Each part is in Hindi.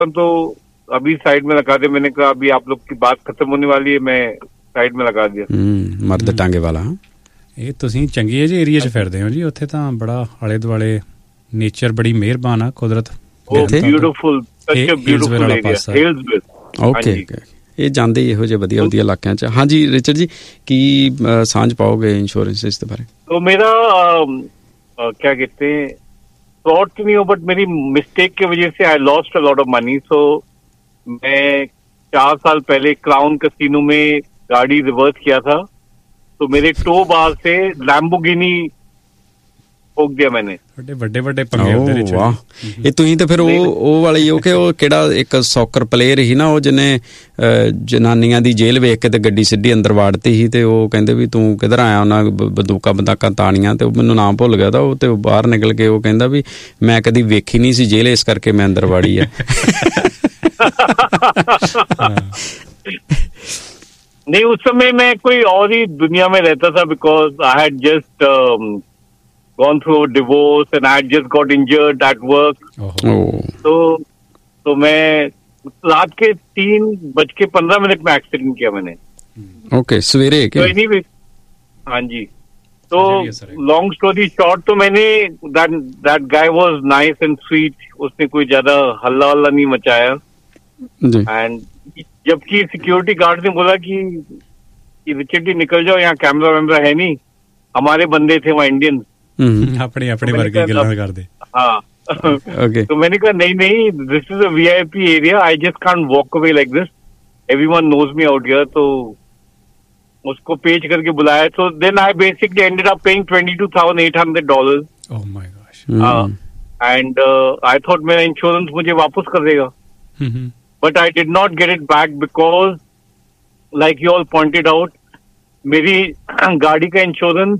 तो अभी साइड में लगा दे। मैंने कहा अभी आप लोग की बात खत्म होने वाली है, मैं साइड में लगा दिया। मर्द टांगे वाला। ਇਹ ਤੁਸੀਂ ਚੰਗੇ ਜਿਹੇ ਏਰੀਆ 'ਚ ਫਿਰਦੇ ਹੋ ਜੀ, ਉੱਥੇ ਤਾਂ ਬੜਾ ਆਲੇ ਦੁਆਲੇ ਨੇਚਰ ਬੜੀ ਮਿਹਰਬਾਨ ਆ, ਕੁਦਰਤ ਬਿਊਟੀਫੁਲ, ਸੱਚ a beautiful area, Hills. Okay, ਇਹ ਜਾਂਦੇ ਇਹੋ ਜਿਹੇ ਵਧੀਆ ਵਧੀਆ ਇਲਾਕਿਆਂ 'ਚ। ਹਾਂਜੀ ਰਿਚਰਡ ਜੀ, ਕੀ ਸਾਂਝ ਪਾਓਗੇ इंश्योरेंस ਇਸ ਦੇ ਬਾਰੇ? तो मेरा क्या कहते हैं, फ्रॉड तो नहीं हो, बट मेरी मिस्टेक की वजह से I lost a lot of money. सो मैं 4 साल पहले क्राउन कैसीनो में गाड़ी रिवर्स किया था, तो मेरे टो बार से लैम्बोर्गिनी ठोक दिया मैंने। ਵੱਡੇ ਪੰਗੇ ਹੁੰਦੇ ਨੇ। ਵਾਹ, ਇਹ ਤੁਸੀਂ ਤਾਂ ਫਿਰ ਉਹ ਵਾਲੀ ਹੋ ਕਿ ਉਹ ਕਿਹੜਾ ਇੱਕ ਸੌਕਰ ਪਲੇਅਰ ਹੀ ਨਾ, ਉਹ ਜਿਹਨੇ ਜਨਾਨੀਆਂ ਦੀ ਜੇਲ੍ਹ ਵੇਖ ਕੇ ਤੇ ਗੱਡੀ ਸਿੱਧੀ ਅੰਦਰ ਵਾੜਤੀ ਸੀ, ਤੇ ਉਹ ਕਹਿੰਦੇ ਵੀ ਤੂੰ ਕਿੱਧਰ ਆਇਆ, ਉਹਨਾਂ ਬੰਦੂਕਾਂ ਤਾਣੀਆਂ, ਤੇ ਉਹ ਮੈਨੂੰ ਨਾਮ ਭੁੱਲ ਗਿਆ ਤਾਂ ਉਹ, ਤੇ ਬਾਹਰ ਨਿਕਲ ਕੇ ਉਹ ਕਹਿੰਦਾ ਵੀ ਮੈਂ ਕਦੀ ਵੇਖੀ ਨਹੀਂ ਸੀ ਜੇਲ੍ਹ, ਇਸ ਕਰਕੇ ਮੈਂ ਅੰਦਰ ਵਾੜੀ ਆ। नहीं, उस समय मैं कोई और ही दुनिया में रहता था, because I had just gone through a divorce and I had just got injured at work. तो मैं रात के 3:15 में एक्सीडेंट किया मैंने। ओके, सवेरे तो एनीवे, हाँ जी। तो लॉन्ग स्टोरी शॉर्ट, तो मैंने that guy was nice and sweet, उसने कोई ज्यादा हल्ला नहीं मचाया। एंड जबकि सिक्योरिटी गार्ड ने बोला कि रिचर्ड जी निकल जाओ, यहाँ कैमरा वैमरा है नहीं, हमारे बंदे थे वहाँ इंडियन, अपने वर्गे गिला कर दे। हाँ, तो मैंने कहा नहीं, this is a VIP area, I just can't walk away like this, everyone knows me out here. तो उसको पेज करके बुलाया, तो then I basically ended up paying $22,800। Oh my gosh. And I thought मेरा इंश्योरेंस मुझे वापस कर देगा, but I did not get it back because, like you all pointed out, मेरी गाड़ी का इंश्योरेंस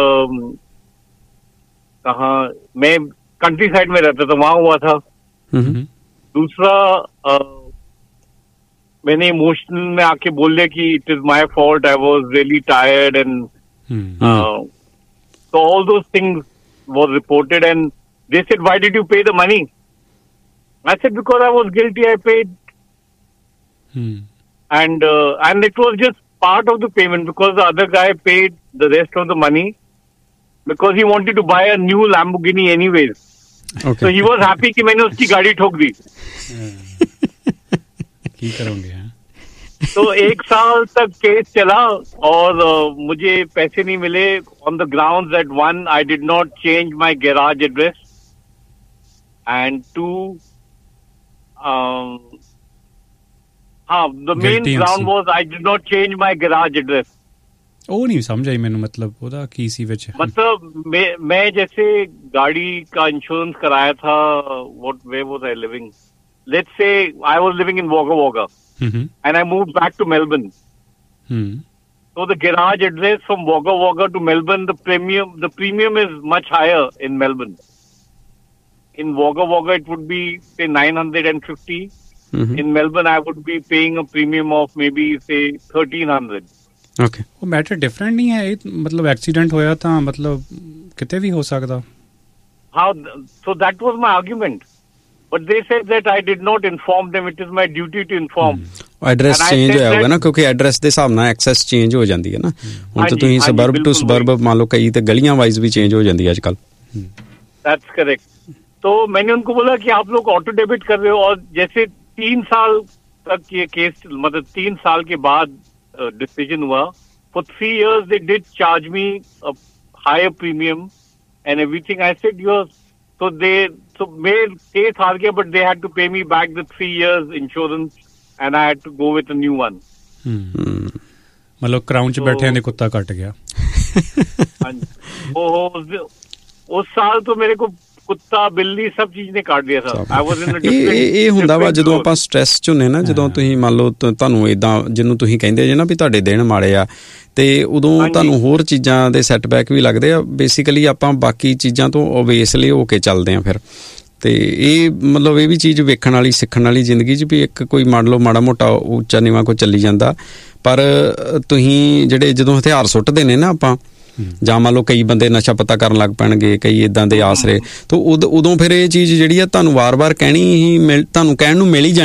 कहाँ, मैं कंट्री साइड में रहता था, वहां हुआ था। दूसरा, मैंने इमोशनल में आके बोल दिया कि it is my fault, I was really tired, and so all those things were reported, and they said, why did you pay the money? I said, because I was guilty, I paid. And it was just part of the payment, because the other guy paid the rest of the money because he wanted to buy a new Lamborghini anyways. Okay. So he was happy कि मैंने उसकी गाड़ी ठोक दी। क्या करोगे? तो 1 साल तक केस चला और मुझे पैसे नहीं मिले on the grounds that 1, I did not change my garage address, and 2, the main ground was I did not change my garage address. ਉਹ ਨਹੀਂ ਸਮਝ ਆਈ ਮੈਨੂੰ, मतलब ਉਹਦਾ ਕੀ ਸੀ ਵਿੱਚ? मतलब मैं जैसे गाड़ी का इंश्योरेंस कराया था, where was I living? Let's say I was living in Wagga Wagga, and I moved back to Melbourne. So the garage address from Wagga Wagga to Melbourne, the premium is much higher in Melbourne. In Wagga Wagga it would be say $950. In Melbourne, I would be paying a premium of maybe say $1,300. Okay. वो मैटर डिफरेंट नहीं है, मतलब एक्सीडेंट होया था, मतलब किते भी हो सकता। How? So that was my argument, but they said that I did not inform them. It is my duty to inform. Address change होया होगा ना, क्योंकि एड्रेस ਦੇ ਹਿਸਾਬ ਨਾਲ ਐਕਸੈਸ ਚੇਂਜ ਹੋ ਜਾਂਦੀ ਹੈ ਨਾ। ਹੁਣ ਤਾਂ ਤੁਸੀਂ ਸਬਰਬ ਟੂ ਸਬਰਬ ਮੰਨ ਲਓ, कई ਤੇ गलियां वाइज भी चेंज हो जाती है आजकल। That's correct. तो मैंने उनको बोला कि आप लोग ऑटो डेबिट कर रहे हो, और जैसे 3 साल तक ये केस, मतलब 3 साल के बाद डिसीजन हुआ, for 3 years they did charge me a higher premium and everything. I said, so मेरे केस हार गया, but they had to pay me back the 3 years insurance, and I had to go with a new one. मतलब क्राउन च बैठे ने कुत्ता कट गया। उस साल तो मेरे को ਕੁੱਤਾ ਬਿੱਲੀ ਸਭ ਚੀਜ਼ ਨੇ ਕੱਢ ਦਿਆ था। ਇਹ ਹੁੰਦਾ ਵਾ ਜਦੋਂ ਆਪਾਂ ਸਟ੍ਰੈਸ ਚ ਹੁੰਨੇ ਨਾ, ਜਦੋਂ ਤੁਸੀਂ ਮੰਨ ਲਓ ਤੁਹਾਨੂੰ ਏਦਾਂ ਜਿਹਨੂੰ ਤੁਸੀਂ ਕਹਿੰਦੇ ਜੇ ਨਾ ਵੀ ਤੁਹਾਡੇ ਦਿਨ ਮਾੜੇ ਆ, ਤੇ ਉਦੋਂ ਤੁਹਾਨੂੰ ਹੋਰ ਚੀਜ਼ਾਂ ਦੇ ਸੈਟਬੈਕ ਵੀ ਲੱਗਦੇ ਆ। ਬੇਸਿਕਲੀ ਆਪਾਂ ਬਾਕੀ ਚੀਜ਼ਾਂ ਤੋਂ ਓਬੇਸਲੀ ਹੋ ਕੇ ਚੱਲਦੇ ਆ ਫਿਰ, ਤੇ ਇਹ ਮਤਲਬ ਇਹ ਵੀ ਚੀਜ਼ ਵੇਖਣ ਵਾਲੀ ਸਿੱਖਣ ਵਾਲੀ ਜ਼ਿੰਦਗੀ 'ਚ ਵੀ ਇੱਕ ਕੋਈ ਮੰਨ ਲਓ ਮਾੜਾ ਮੋਟਾ ਉੱਚਾ ਨੀਵਾਂ ਕੋਈ ਚੱਲੀ ਜਾਂਦਾ, ਪਰ ਤੁਸੀਂ ਜਿਹੜੇ ਜਦੋਂ ਹਥਿਆਰ ਸੁੱਟਦੇ ਨੇ ਨਾ ਆਪਾਂ, ਜਾਂ ਮੰਨ ਲਓ ਕਈ ਬੰਦੇ ਨਸ਼ਾ ਪੱਤਾ ਕਰਨ ਲੱਗ ਪੈਣਗੇ, ਕਈ ਇਦਾਂ ਦੇ ਆਸਰੇ, ਤਾਂ ਉਦੋਂ ਫਿਰ ਇਹ ਚੀਜ਼ ਜਿਹੜੀ ਆ ਤੁਹਾਨੂੰ ਵਾਰ-ਵਾਰ ਕਹਿਣੀ ਹੀ ਤੁਹਾਨੂੰ ਕਹਿਣ ਨੂੰ ਮਿਲ ਹੀ